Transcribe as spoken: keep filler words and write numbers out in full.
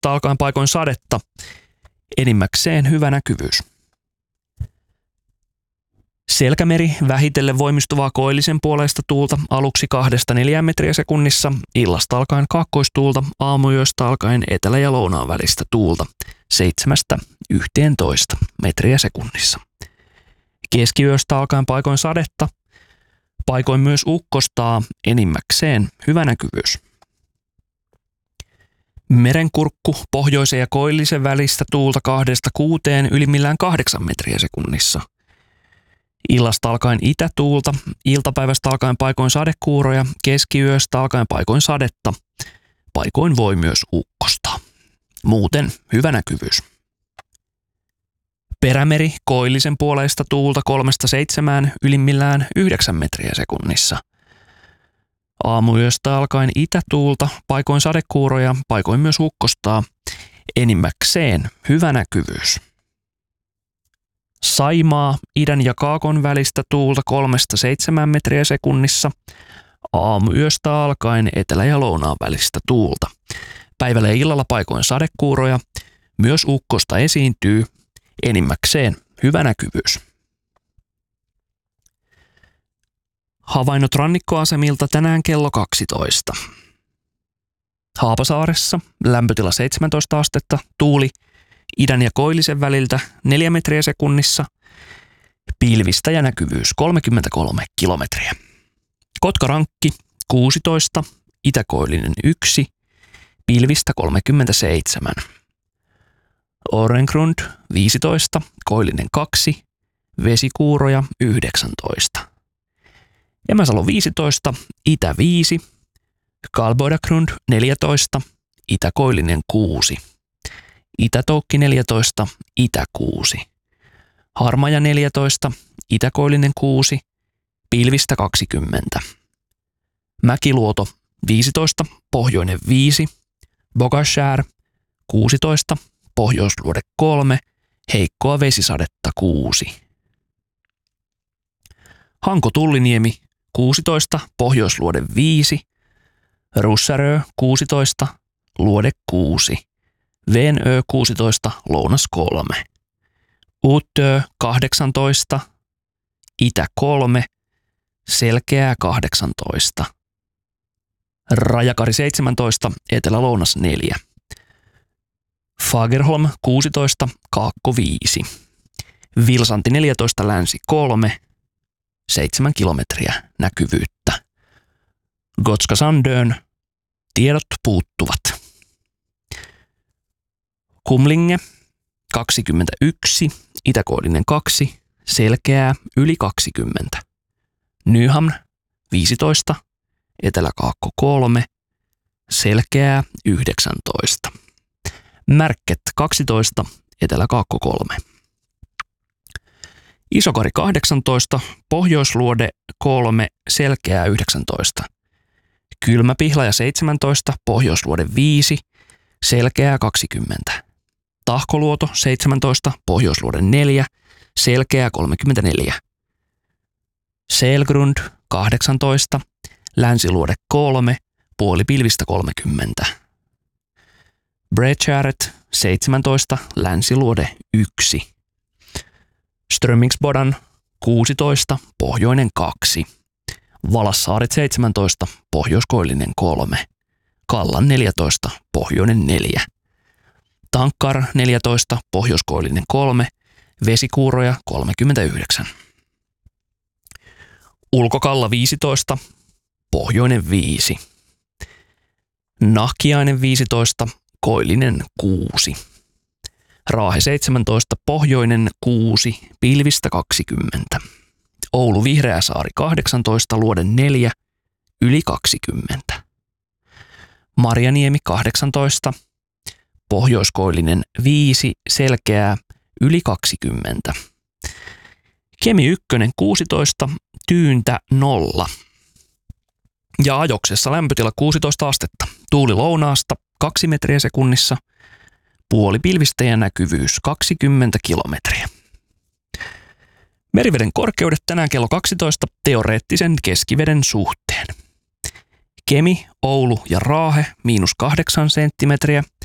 Aamuyöstä alkaen paikoin sadetta, enimmäkseen hyvä näkyvyys. Selkämeri vähitellen voimistuvaa koillisen puoleista tuulta aluksi kahdesta neljään metriä sekunnissa, illasta alkaen kaakkoistuulta, aamuyöstä alkaen etelä- ja lounaan välistä tuulta seitsemästä yhteentoista metriä sekunnissa. Keskiyöstä alkaen paikoin sadetta, paikoin myös ukkostaa, enimmäkseen hyvä näkyvyys. Merenkurkku pohjoisen ja koillisen välistä tuulta kahdesta kuuteen, ylimmillään kahdeksan metriä sekunnissa. Illasta alkaen itätuulta, iltapäivästä alkaen paikoin sadekuuroja, keskiyöstä alkaen paikoin sadetta, paikoin voi myös ukkostaa. Muuten hyvä näkyvyys. Perämeri koillisen puoleista tuulta kolmesta seitsemään, ylimmillään yhdeksän metriä sekunnissa. Aamuyöstä alkaen itätuulta, paikoin sadekuuroja, paikoin myös ukkostaa, enimmäkseen hyvä näkyvyys. Saimaa idän ja kaakon välistä tuulta kolmesta seitsemään metriä sekunnissa, aamuyöstä alkaen etelä- ja lounaan välistä tuulta. Päivällä ja illalla paikoin sadekuuroja, myös ukkosta esiintyy, enimmäkseen hyvä näkyvyys. Havainnot rannikkoasemilta tänään kello kaksitoista. Haapasaaressa lämpötila seitsemäntoista astetta, tuuli idän ja koillisen väliltä neljä metriä sekunnissa, pilvistä ja näkyvyys kolmekymmentäkolme kilometriä. Kotkarankki kuusitoista, itäkoillinen yksi, pilvistä kolmekymmentäseitsemän. Orrengrund viisitoista, koillinen kaksi, vesikuuroja yhdeksäntoista. Emäsalo viisitoista, itä viisi, Kalboidagrund neljätoista, itäkoillinen kuusi. Itätoukki neljätoista, itä kuusi. Harmaja neljätoista, itäkoillinen kuusi, pilvistä kaksikymmentä. Mäkiluoto viisitoista, pohjoinen viisi. Bogashär kuusitoista, pohjoisluode kolme, heikkoa vesisadetta kuusi. Hanko-Tulliniemi kuusitoista, pohjoisluode viisi. Russarö kuusitoista, luode kuusi. Venö kuusitoista, lounas kolme. Uttö kahdeksantoista, itä kolme, selkeää kahdeksantoista. Rajakari seitsemäntoista, etelä-lounas neljä. Fagerholm kuusitoista, kaakko viisi. Vilsanti neljätoista, länsi kolme, seitsemän kilometriä näkyvyyttä. Gotska Sandön tiedot puuttuvat. Kumlinge kaksikymmentäyksi, itäkoillinen kaksi, selkeää yli kaksikymmentä. Nyhamn viisitoista, eteläkaakko kolme, selkeää yhdeksäntoista. Märket kaksitoista, eteläkaakko kolme. Isokari kahdeksantoista, pohjoisluode kolme, selkeää yhdeksäntoista. Kylmäpihlaja seitsemäntoista, pohjoisluode viisi, selkeää kaksikymmentä. Tahkoluoto seitsemäntoista, pohjoisluode neljä, selkeää kolmekymmentäneljä. Selgrund kahdeksantoista, länsiluode kolme, puolipilvistä kolmekymmentä. Bredskäret seitsemäntoista, länsiluode yksi. Strömingsbodan kuusitoista, pohjoinen kaksi. Valassaaret seitsemäntoista, pohjoiskoillinen kolme. Kallan neljätoista, pohjoinen neljä. Tankkar neljätoista, pohjoiskoillinen kolme, vesikuuroja kolmekymmentäyhdeksän. Ulkokalla viisitoista, pohjoinen viisi. Nahkiainen viisitoista, koillinen kuusi. Raahe seitsemäntoista, pohjoinen kuusi, pilvistä kaksikymmentä. Oulu Vihreäsaari kahdeksantoista, luode neljä, yli kaksikymmentä. Marjaniemi kahdeksantoista, pohjoiskoillinen viisi, selkeää yli kaksikymmentä. Kemi ykkönen kuusitoista, tyyntä nolla. Ja Ajoksessa lämpötila kuusitoista astetta. Tuuli lounaasta kaksi metriä sekunnissa. Puolipilvistä ja näkyvyys kaksikymmentä kilometriä. Meriveden korkeudet tänään kello kaksitoista teoreettisen keskiveden suhteen. Kemi, Oulu ja Raahe miinus kahdeksan senttimetriä.